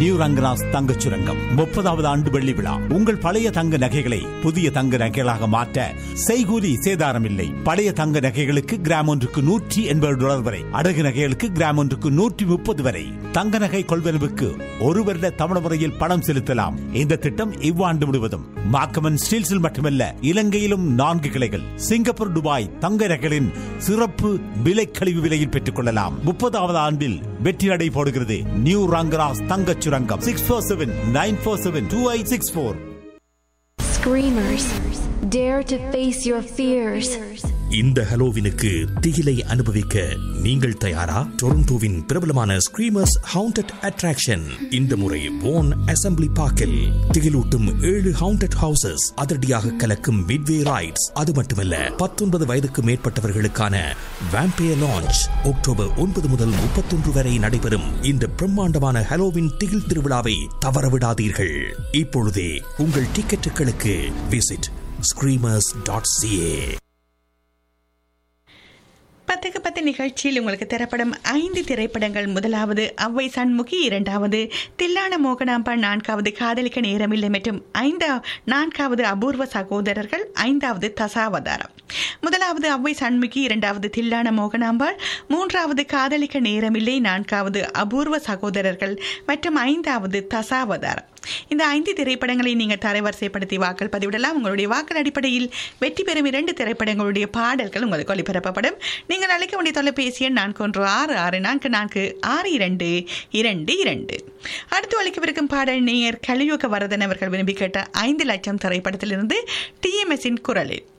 New Rangaraj தங்கச் சுரங்கம் 30வது ஆண்டு வெள்ளி விழா. உங்கள் பழைய தங்க நகைகளை புதிய தங்க நகைகளாக மாற்ற செய்கூலி சேதாரம் இல்லை. பழைய தங்க நகைகளுக்கு கிராம் ஒன்றுக்கு $180 வரை, அடகு நகைகளுக்கு கிராம் ஒன்றுக்கு 130 வரை. தங்க நகை கொள்வனவுக்கு 1 வருட தவணை முறையில் பணம் செலுத்தலாம். இந்த திட்டம் இவ்வாண்டு முழுவதும். மாக்கமன் ஸ்டீல்ஸில் மட்டுமல்ல, இலங்கையிலும் 4 கிளைகள். சிங்கப்பூர், துபாய் தங்க நகைகளின் சிறப்பு விலை கழிவு விலையில் பெற்றுக் கொள்ளலாம். 30வது ஆண்டில் வெற்றி நடை போடுகிறது நியூ ரங்கராஜ் தங்கச் சுரங்கம். 647-947-2864. Screamers, dare to face your fears. இந்த ஹலோவினுக்கு திகிலை அனுபவிக்க நீங்கள் தயாரா? டொரண்டோவின் பிரபலமான ஸ்கிரீமர்ஸ் ஹவுண்டட் அட்ராக்ஷன் இந்த முறை வோன் அசெம்பிளி பார்க்கில் திகிலூட்டும் 7 ஹவுண்டட் ஹவுசஸ், அதிரடியாக கலக்கும் மிட்வே ரைட்ஸ். அது மட்டுமல்ல, 19 வயதுக்கு மேற்பட்டவர்களுக்கான வாம்பயர் லான்ச் அக்டோபர் 9 முதல் 31 வரை நடைபெறும். இந்த பிரம்மாண்டமான ஹலோவின் திகில் திருவிழாவை தவறவிடாதீர்கள். இப்பொழுதே உங்கள் டிக்கெட்டுகளுக்கு விசிட் screamers.ca. 10க்கு 10 நிகழ்ச்சியில் உங்களுக்கு தரப்படும் 5 திரைப்படங்கள். முதலாவது அவ்வை சண்முகி, 2வது தில்லான மோகனாம்பா, 4வது காதலிக்க நேரமில்லை மற்றும் 4வது அபூர்வ சகோதரர்கள், 5வது தசாவதாரம். முதலாவது அவ்வை சண்முகி, 2வது தில்லான மோகனாம்பாள், 3வது காதலிக்க நேரமில்லை, 4வது அபூர்வ சகோதரர்கள் மற்றும் 5வது தசாவதாரம். இந்த 5 திரைப்படங்களை நீங்கள் தரவரிசைப்படுத்தி வாக்கள் பதிவிடலாம். உங்களுடைய வாக்கள் அடிப்படையில் வெற்றி பெறும் 2 திரைப்படங்களுடைய பாடல்கள் உங்களுக்கு ஒளிபரப்பப்படும். நீங்கள் அழைக்க வேண்டிய தொலைபேசி எண் 4166444222. அடுத்து அளிக்கவிருக்கும் பாடல் நேயர் கலியுக வரதன் அவர்கள் விரும்பி கேட்ட 5 லட்சம் திரைப்படத்திலிருந்து TMSின் குரலில்.